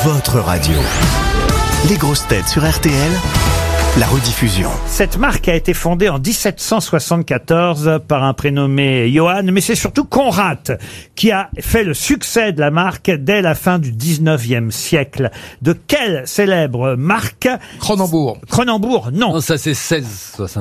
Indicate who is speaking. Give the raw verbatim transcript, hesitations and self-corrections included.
Speaker 1: votre radio. Les grosses têtes sur R T L, la rediffusion.
Speaker 2: Cette marque a été fondée en dix-sept cent soixante-quatorze par un prénommé Johann, mais c'est surtout Conrad qui a fait le succès de la marque dès la fin du dix-neuvième siècle. De quelle célèbre marque?
Speaker 3: Cronenbourg.
Speaker 2: Cronenbourg, non.
Speaker 3: Non, ça c'est seize soixante.